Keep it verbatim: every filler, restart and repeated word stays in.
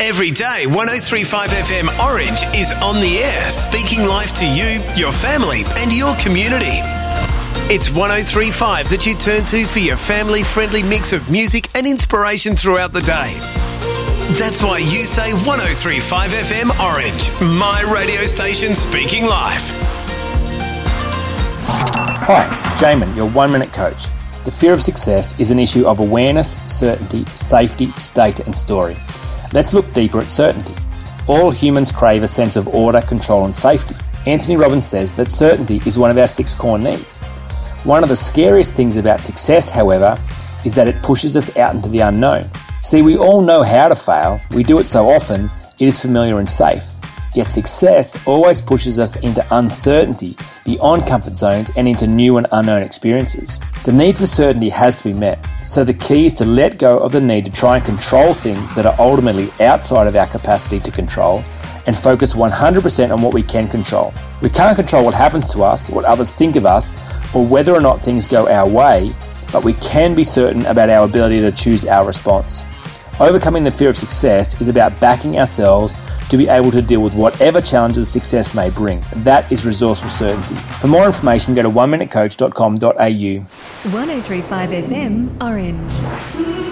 Every day, one oh three point five F M Orange is on the air, speaking life to you, your family and your community. It's one oh three point five that you turn to for your family-friendly mix of music and inspiration throughout the day. That's why you say one oh three point five F M Orange, my radio station speaking life. Hi, it's Jamin, your one-minute coach. The fear of success is an issue of awareness, certainty, safety, state and story. Let's look deeper at certainty. All humans crave a sense of order, control and safety. Anthony Robbins says that certainty is one of our six core needs. One of the scariest things about success, however, is that it pushes us out into the unknown. See, we all know how to fail. We do it so often, it is familiar and safe. Yet success always pushes us into uncertainty, beyond comfort zones and into new and unknown experiences. The need for certainty has to be met, so the key is to let go of the need to try and control things that are ultimately outside of our capacity to control and focus one hundred percent on what we can control. We can't control what happens to us, what others think of us, or whether or not things go our way, but we can be certain about our ability to choose our response. Overcoming the fear of success is about backing ourselves to be able to deal with whatever challenges success may bring. That is resourceful certainty. For more information, go to one minute coach dot com dot a u. one oh three point five F M Orange.